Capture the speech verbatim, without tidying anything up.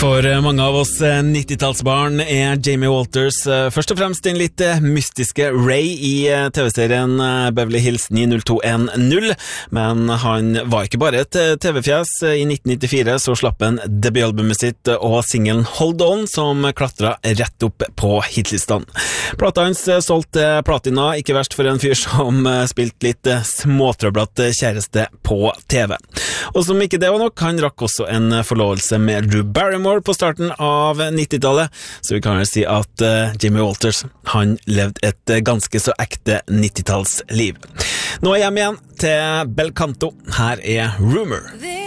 For mange av oss nittitallsbarn er Jamie Walters først og fremst den litt mystiske Ray i T V-serien Beverly Hills ni null to en null, men han var ikke bare et T V-fjes. I nitten nittifire så slapp han debutalbumet sitt og singelen Hold On, som klatret rett opp på hitlistene. Plata hans solgte platina, ikke verst for en fyr som spilte litt småtrøblete kjæreste på T V. Og som ikke det var nok, han rakk også en forlovelse med Drew Barrymore på starten av nittitallet, så vi kan jo si at uh, Jamie Walters, han levde et uh, ganske så ekte nittitallsliv. Nå er jeg hjem igjen til Bel Canto. Her er Rumor.